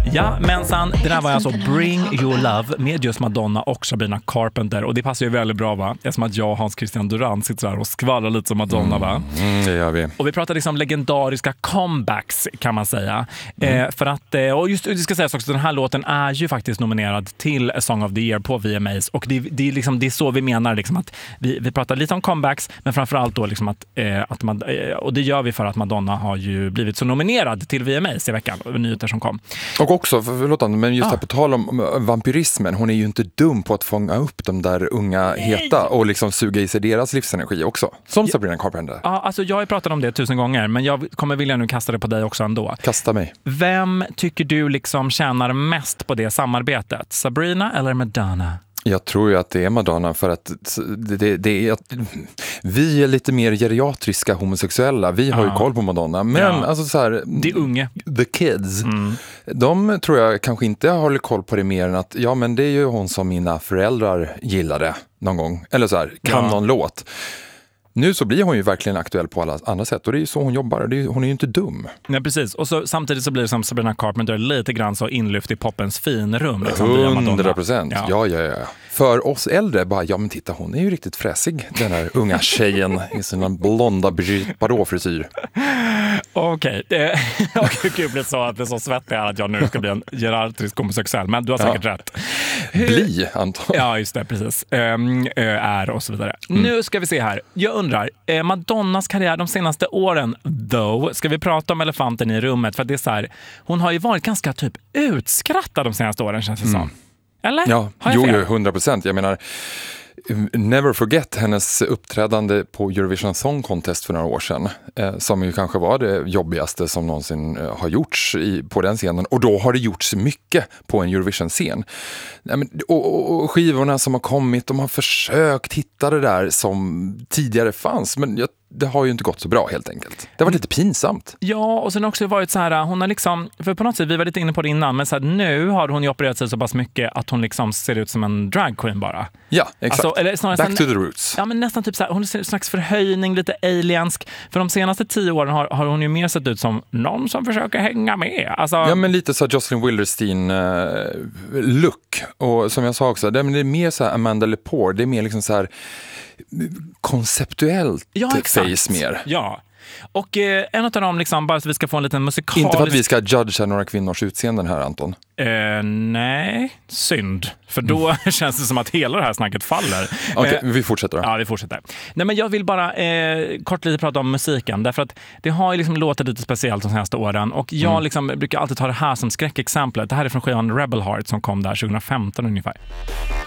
Ja, mensan, det där var alltså Bring Your Love med just Madonna och Sabrina Carpenter. Och det passar ju väldigt bra, va? Eftersom att jag och Hans Christian Durant sitter här och skvallrar lite som Madonna, va? Det gör vi. Och vi pratar liksom legendariska comebacks, kan man säga. För att, och just det ska sägas också, den här låten är ju faktiskt nominerad till A Song of the Year på VMAs. Och det är liksom, det är så vi menar liksom, att vi pratar lite om comebacks, men framförallt då liksom att man, och det gör vi för att Madonna har ju blivit så nominerad till VMAs i veckan, nyheter som kom. Och också, förlåt, men just här på tal om vampyrismen, hon är ju inte dum på att fånga upp de där unga heta och liksom suga i sig deras livsenergi också, som Sabrina Carpenter. Ja, alltså jag har pratat om det 1000 gånger, men jag kommer vilja nu kasta det på dig också ändå. Kasta mig. Vem tycker du liksom tjänar mest på det samarbetet? Sabrina eller Madonna? Jag tror ju att det är Madonna, för att det är att vi är lite mer geriatriska homosexuella. Vi har ju koll på Madonna, men alltså så här, det unge. The kids, de tror jag kanske inte har koll på det mer än att ja, men det är ju hon som mina föräldrar gillade någon gång. Eller så här, kan någon låt. Nu så blir hon ju verkligen aktuell på alla andra sätt, och det är ju så hon jobbar. Hon är ju inte dum. Nej, precis. Och så, samtidigt så blir det som Sabrina Carpenter lite grann så inlyft i poppens finrum. Liksom, 100%. Ja. För oss äldre, bara, ja men titta, hon är ju riktigt fräsig, den här unga tjejen i sin blonda Brigitte-Bardot-frisyr. Okej. Gud, det är så svettig här att jag nu ska bli en geriatrisk homosexuell, men du har säkert rätt. Bli, antar. Ja, just det, precis. Är och så vidare. Nu ska vi se här. Jag undrar, Madonnas karriär de senaste åren, ska vi prata om elefanten i rummet? För det är så här, hon har ju varit ganska typ utskrattad de senaste åren, känns det som. Eller? Ja, 100%. Jag menar, never forget hennes uppträdande på Eurovision Song Contest för några år sedan, som ju kanske var det jobbigaste som någonsin har gjorts på den scenen. Och då har det gjorts mycket på en Eurovision-scen. Och skivorna som har kommit, de har försökt hitta det där som tidigare fanns, men det har ju inte gått så bra helt enkelt. Det var lite pinsamt. Ja, och sen har också varit så här, hon har liksom, för på något sätt, vi var lite inne på det innan, men så här, nu har hon ju opererat sig så pass mycket att hon liksom ser ut som en drag queen bara. Ja, exakt. Alltså, eller snarare, back to the roots. Ja, men nästan typ så här, hon är en slags förhöjning, lite aliensk. För de senaste 10 åren har hon ju mer sett ut som någon som försöker hänga med. Alltså, ja, men lite så Jocelyn Wilderstein-look. Och som jag sa också, det är mer så här Amanda Lepore, det är mer liksom så här konceptuellt face mer. Ja. Och en av dem, liksom, bara så vi ska få en liten musikalisk... Inte för att vi ska judga några kvinnors utseenden här, Anton. Nej, synd. För då känns det som att hela det här snacket faller. Okej, vi fortsätter då. Ja, vi fortsätter. Nej, men jag vill bara kort lite prata om musiken. Därför att det har ju liksom låtit lite speciellt de senaste åren. Och jag liksom brukar alltid ta det här som skräckexemplet. Det här är från skivan Rebel Heart som kom där 2015 ungefär.